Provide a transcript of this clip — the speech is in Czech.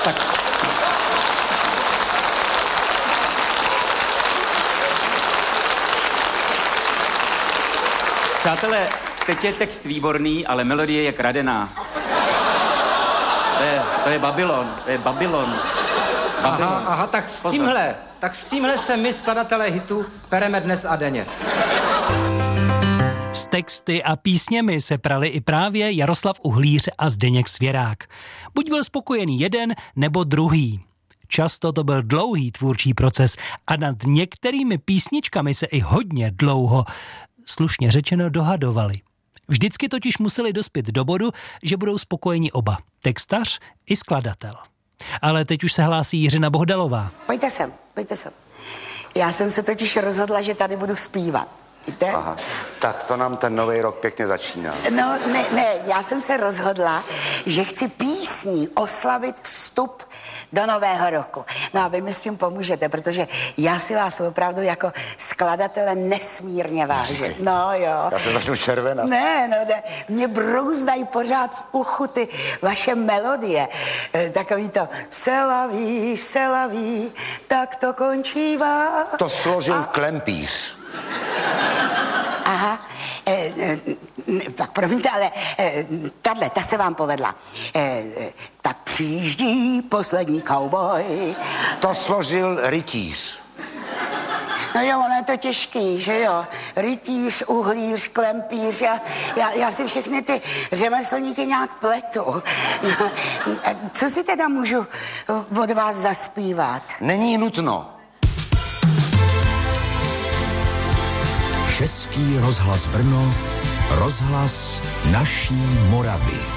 Tak. Přátelé, teď je text výborný, ale melodie je kradená. To je Babylon, to je Babylon. Aha, tak s tímhle se my, skladatelé hitu, pereme dnes a denně. S texty a písněmi se prali i právě Jaroslav Uhlíř a Zdeněk Svěrák. Buď byl spokojený jeden, nebo druhý. Často to byl dlouhý tvůrčí proces a nad některými písničkami se i hodně dlouho, slušně řečeno, dohadovali. Vždycky totiž museli dospět do bodu, že budou spokojeni oba, textař i skladatel. Ale teď už se hlásí Jiřina Bohdalová. Pojďte sem. Já jsem se totiž rozhodla, že tady budu zpívat. Víte? Aha, tak to nám ten nový rok pěkně začíná. No, ne, já jsem se rozhodla, že chci písní oslavit vstup do nového roku. No a vy mi s tím pomůžete, protože já si vás opravdu jako skladatele nesmírně vážím. No jo. Já se začnu červenat. Ne, mě brouzdají pořád v uchu ty vaše melodie. Takový to se laví, tak to končívá. To složil Klempíř. Aha, tak promiňte, ale ta se vám povedla. Tak přijíždí poslední cowboy. To složil Rytíř. No jo, ono je to těžký, že jo? Rytíř, Uhlíř, Klempíř, já si všechny ty řemeslníky nějak pletu. No, co si teda můžu od vás zaspívat? Není nutno. Český rozhlas Brno, rozhlas naší Moravy.